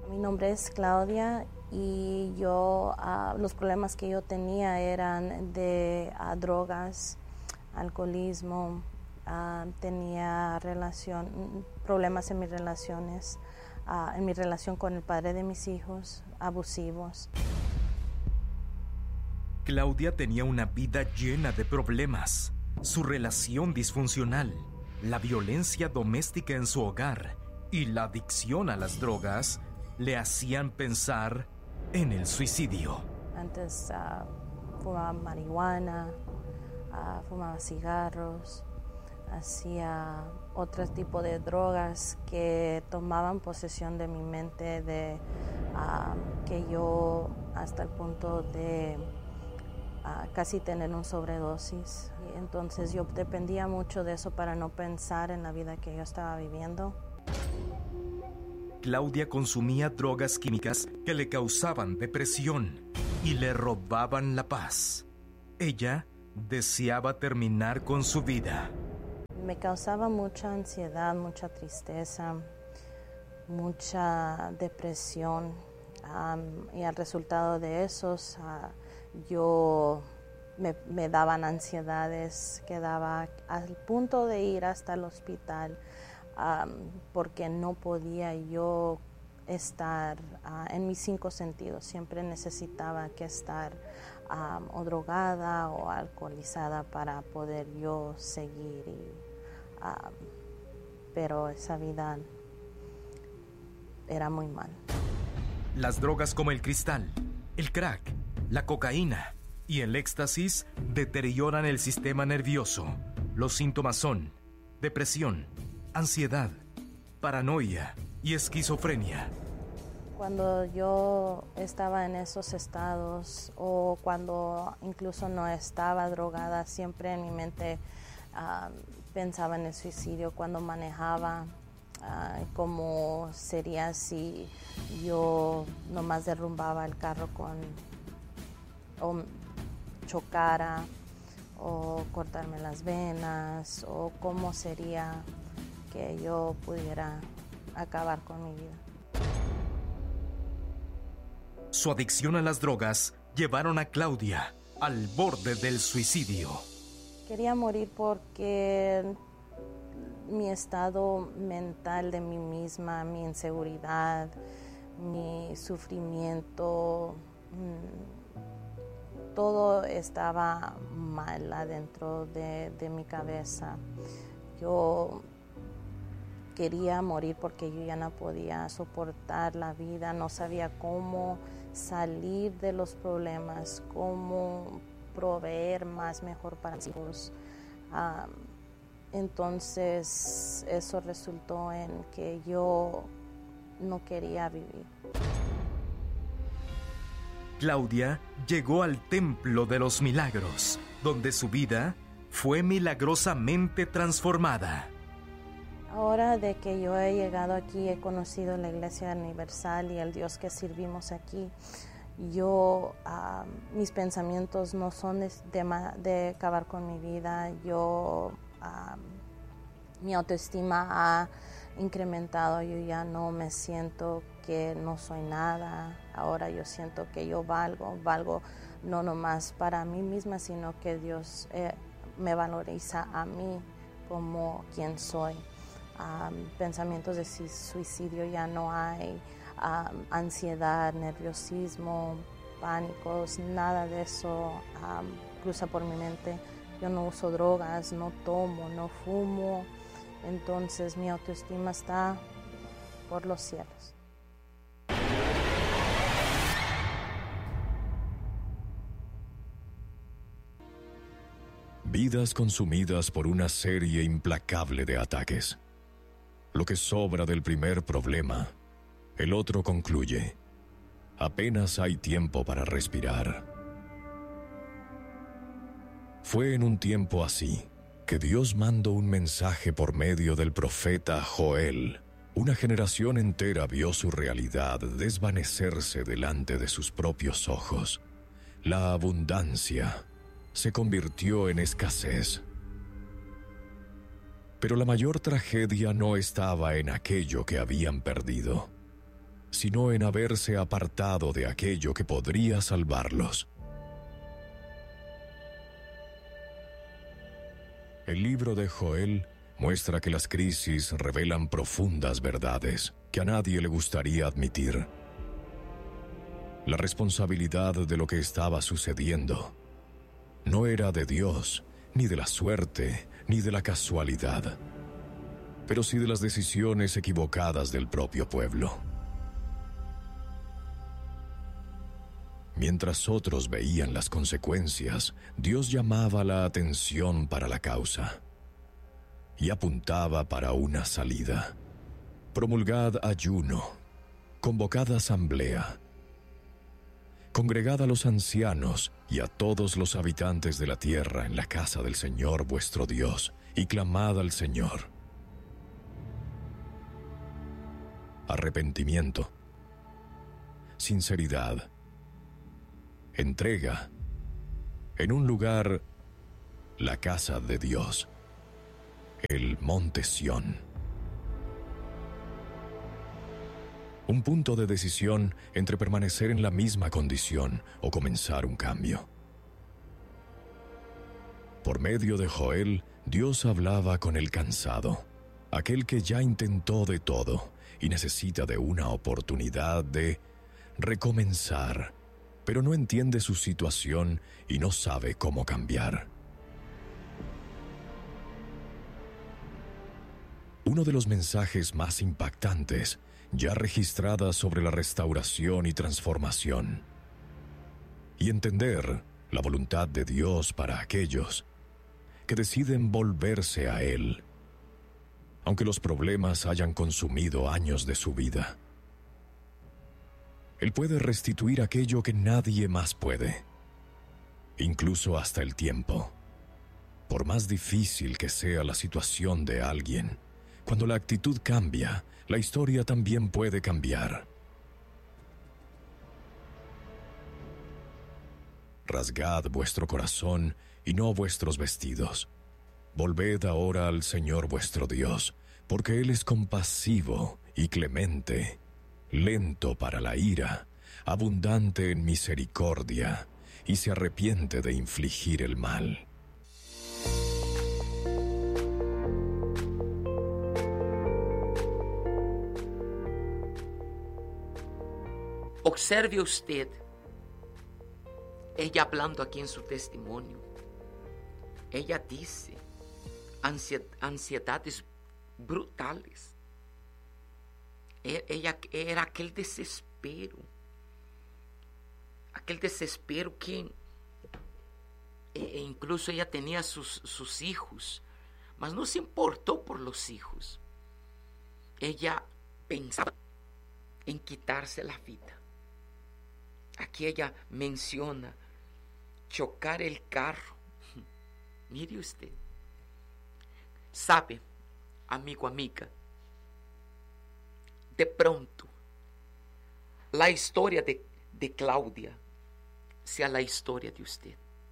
Mi nombre es Claudia y yo los problemas que yo tenía eran de drogas, alcoholismo, tenía problemas en mis relaciones, en mi relación con el padre de mis hijos, abusivos. Claudia tenía una vida llena de problemas, su relación disfuncional, la violencia doméstica en su hogar y la adicción a las drogas le hacían pensar en el suicidio. Antes fumaba marihuana, fumaba cigarros, hacía otro tipo de drogas que tomaban posesión de mi mente, que yo hasta el punto de casi tener una sobredosis. Entonces yo dependía mucho de eso para no pensar en la vida que yo estaba viviendo. Claudia consumía drogas químicas que le causaban depresión y le robaban la paz. Ella deseaba terminar con su vida. Me causaba mucha ansiedad, mucha tristeza, mucha depresión. Y al resultado de esos, me daban ansiedades, quedaba al punto de ir hasta el hospital. Porque no podía yo estar en mis 5 sentidos. Siempre necesitaba que estar o drogada o alcoholizada para poder yo seguir. Pero esa vida era muy mal. Las drogas como el cristal, el crack, la cocaína y el éxtasis deterioran el sistema nervioso. Los síntomas son depresión, ansiedad, paranoia y esquizofrenia. Cuando yo estaba en esos estados o cuando incluso no estaba drogada, siempre en mi mente pensaba en el suicidio. Cuando manejaba, cómo sería si yo nomás derrumbaba el carro o chocara o cortarme las venas, o cómo sería que yo pudiera acabar con mi vida. Su adicción a las drogas llevaron a Claudia al borde del suicidio. Quería morir porque mi estado mental de mí misma, mi inseguridad, mi sufrimiento, todo estaba mal adentro de mi cabeza. Yo quería morir porque yo ya no podía soportar la vida, no sabía cómo salir de los problemas, cómo proveer más mejor para mis hijos. Entonces eso resultó en que yo no quería vivir. Claudia llegó al Templo de los Milagros, donde su vida fue milagrosamente transformada. Ahora de que yo he llegado aquí, he conocido la Iglesia Universal y el Dios que servimos aquí. Mis pensamientos no son de acabar con mi vida. Mi autoestima ha incrementado. Yo ya no me siento que no soy nada. Ahora yo siento que yo valgo no nomás para mí misma, sino que Dios me valoriza a mí como quien soy. Pensamientos de suicidio ya no hay, ansiedad, nerviosismo, pánicos, nada de eso cruza por mi mente. Yo no uso drogas, no tomo, no fumo, entonces mi autoestima está por los cielos. Vidas consumidas por una serie implacable de ataques. Lo que sobra del primer problema, el otro concluye. Apenas hay tiempo para respirar. Fue en un tiempo así que Dios mandó un mensaje por medio del profeta Joel. Una generación entera vio su realidad desvanecerse delante de sus propios ojos. La abundancia se convirtió en escasez. Pero la mayor tragedia no estaba en aquello que habían perdido. sino en haberse apartado de aquello que podría salvarlos. El libro de Joel muestra que las crisis revelan profundas verdades que a nadie le gustaría admitir. La responsabilidad de lo que estaba sucediendo no era de Dios, ni de la suerte, ni de la casualidad, pero sí de las decisiones equivocadas del propio pueblo. Mientras otros veían las consecuencias, Dios llamaba la atención para la causa y apuntaba para una salida. Promulgad ayuno, convocad asamblea, congregad a los ancianos y a todos los habitantes de la tierra en la casa del Señor vuestro Dios, y clamad al Señor. Arrepentimiento, sinceridad, entrega, en un lugar, la casa de Dios, el Monte Sión. Un punto de decisión entre permanecer en la misma condición o comenzar un cambio. Por medio de Joel, Dios hablaba con el cansado, aquel que ya intentó de todo y necesita de una oportunidad de recomenzar, pero no entiende su situación y no sabe cómo cambiar. Uno de los mensajes más impactantes ya registradas sobre la restauración y transformación, y entender la voluntad de Dios para aquellos que deciden volverse a Él, aunque los problemas hayan consumido años de su vida. Él puede restituir aquello que nadie más puede, incluso hasta el tiempo. Por más difícil que sea la situación de alguien, cuando la actitud cambia, la historia también puede cambiar. Rasgad vuestro corazón y no vuestros vestidos. Volved ahora al Señor vuestro Dios, porque Él es compasivo y clemente, lento para la ira, abundante en misericordia, y se arrepiente de infligir el mal. Observe usted, ella hablando aquí en su testimonio. Ella dice ansiedades brutales. Ella era aquel desespero que incluso ella tenía sus hijos, mas no se importó por los hijos. Ella pensaba en quitarse la vida. Aquí ella menciona chocar el carro. Mire usted. Sabe, amigo, amiga, de pronto, la historia de Claudia sea la historia de usted.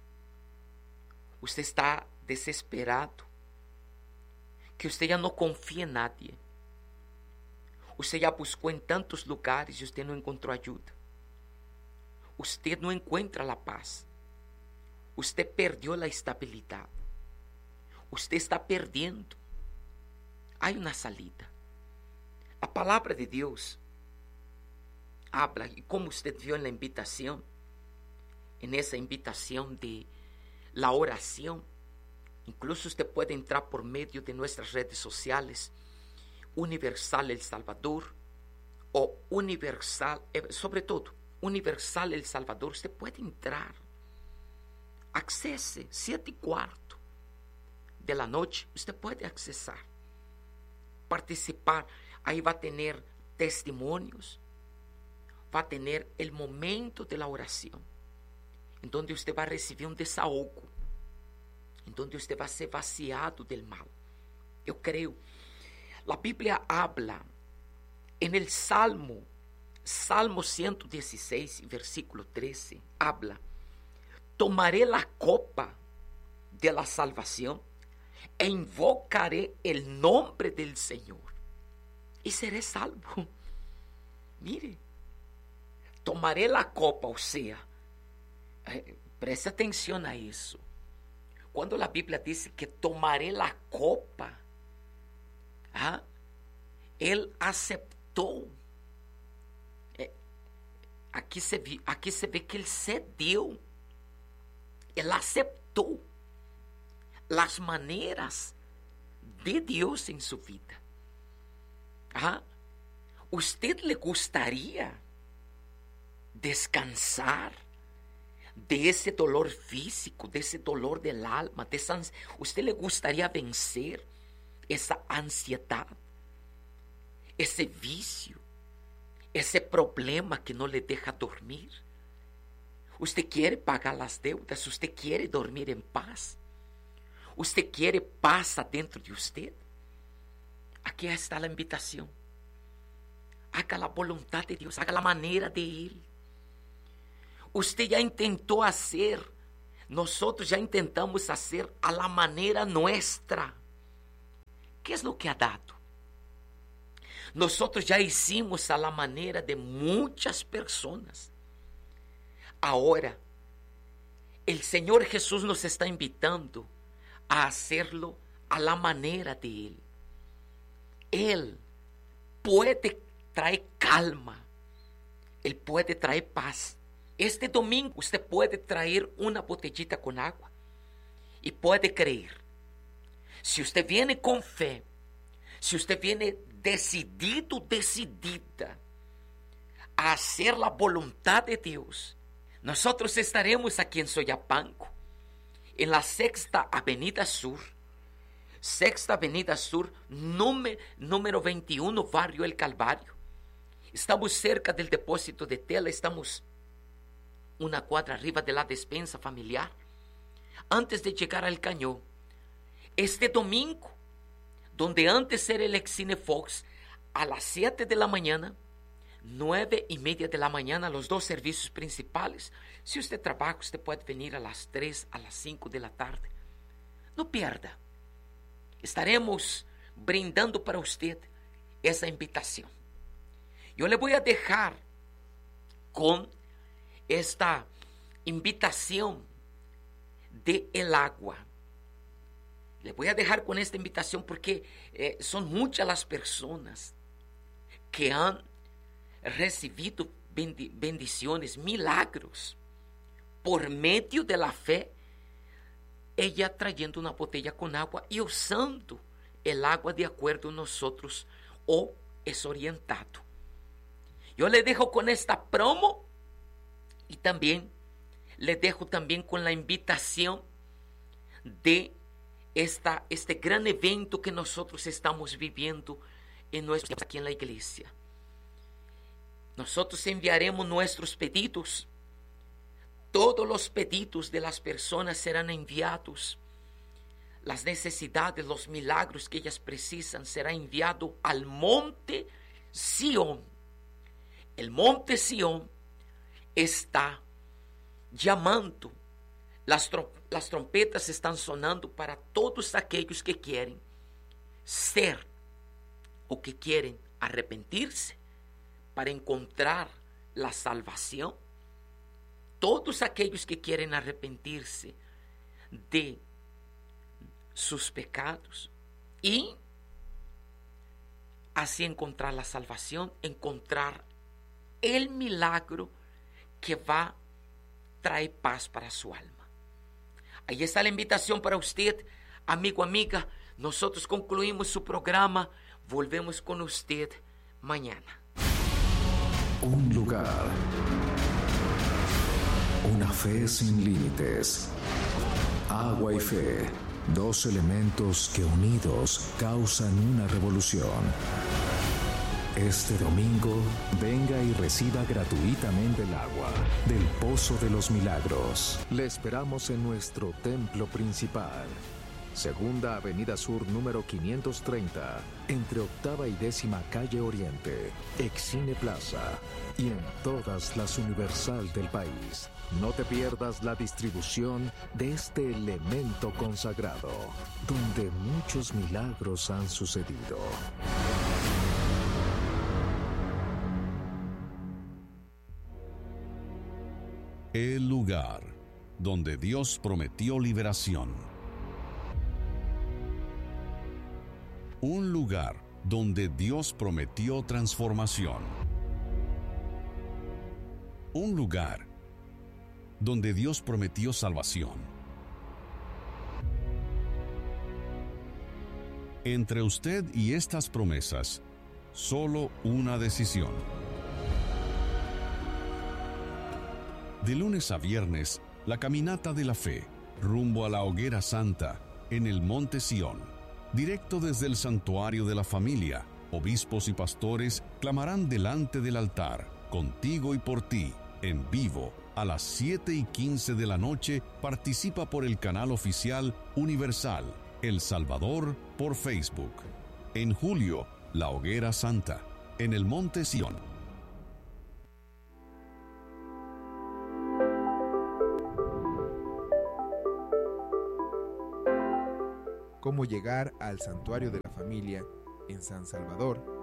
Usted está desesperado, que usted ya no confía en nadie. Usted ya buscó en tantos lugares y usted no encontró ayuda. Usted no encuentra la paz. Usted perdió la estabilidad. Usted está perdiendo. Hay una salida. La palabra de Dios habla, y como usted vio en la invitación, en esa invitación de la oración, incluso usted puede entrar por medio de nuestras redes sociales, Universal El Salvador, o Universal, sobre todo, Universal El Salvador. Usted puede entrar, accese 7:15 de la noche, usted puede accesar, participar. Ahí va a tener testimonios, va a tener el momento de la oración, en donde usted va a recibir un desahogo, en donde usted va a ser vaciado del mal. Yo creo, la Biblia habla en el Salmo 116, versículo 13, habla: tomaré la copa de la salvación e invocaré el nombre del Señor y seré salvo. Mire, tomaré la copa, o sea, preste atención a eso. Cuando la Biblia dice que tomaré la copa, Él aceptó. Aquí se ve que Él cedió. Él aceptó las maneras de Dios en su vida. ¿Usted le gustaría descansar de ese dolor físico, de ese dolor del alma? ¿Usted le gustaría vencer esa ansiedad, ese vicio, ese problema que no le deja dormir? ¿Usted quiere pagar las deudas? ¿Usted quiere dormir en paz? ¿Usted quiere paz adentro de usted? Aquí está la invitación. Haga la voluntad de Dios, haga la manera de Él. Usted ya intentó hacer, nosotros ya intentamos hacer a la manera nuestra. ¿Qué es lo que ha dado? Nosotros ya hicimos a la manera de muchas personas. Ahora, el Señor Jesús nos está invitando a hacerlo a la manera de Él. Él puede traer calma. Él puede traer paz. Este domingo usted puede traer una botellita con agua y puede creer. Si usted viene con fe, si usted viene decidido, decidida a hacer la voluntad de Dios, nosotros estaremos aquí en Soyapango, en la Sexta Avenida Sur, número 21, Barrio El Calvario. Estamos cerca del depósito de tela, estamos una cuadra arriba de la despensa familiar, antes de llegar al Cañón. Este domingo, donde antes era el Excine Fox, a las 7 de la mañana, 9:30 de la mañana, los dos servicios principales. Si usted trabaja, usted puede venir a las 3, a las 5 de la tarde. No pierda. Estaremos brindando para usted esa invitación. Yo le voy a dejar con esta invitación de el agua. Le voy a dejar con esta invitación porque son muchas las personas que han recibido bendiciones, milagros, por medio de la fe. Ella trayendo una botella con agua y usando el agua de acuerdo a nosotros o es orientado. Yo le dejo con esta promo y también le dejo también con la invitación de este gran evento que nosotros estamos viviendo aquí en la iglesia. Nosotros enviaremos nuestros pedidos. Todos los pedidos de las personas serán enviados. Las necesidades, los milagros que ellas precisan será enviado al monte Sión. El monte Sión está llamando. Las trompetas están sonando para todos aquellos que quieren ser o que quieren arrepentirse para encontrar la salvación. Todos aquellos que quieren arrepentirse de sus pecados y así encontrar la salvación, encontrar el milagro que va a traer paz para su alma. Ahí está la invitación para usted, amigo, amiga. Nosotros concluimos su programa. Volvemos con usted mañana. Un lugar. Una fe sin límites. Agua y fe. Dos elementos que unidos causan una revolución. Este domingo, venga y reciba gratuitamente el agua del Pozo de los Milagros. Le esperamos en nuestro templo principal. Segunda Avenida Sur, número 530, entre 8ª y 10ª Calle Oriente, Excine Plaza, y en todas las Universal del país. No te pierdas la distribución de este elemento consagrado, donde muchos milagros han sucedido. El lugar donde Dios prometió liberación. Un lugar donde Dios prometió transformación. Un lugar donde Dios prometió salvación. Entre usted y estas promesas, solo una decisión. De lunes a viernes, la caminata de la fe, rumbo a la hoguera santa, en el Monte Sión. Directo desde el santuario de la familia, obispos y pastores clamarán delante del altar, contigo y por ti, en vivo, a las 7:15 de la noche. Participa por el canal oficial Universal, El Salvador, por Facebook. En julio, la hoguera santa, en el Monte Sión. Cómo llegar al santuario de la familia en San Salvador,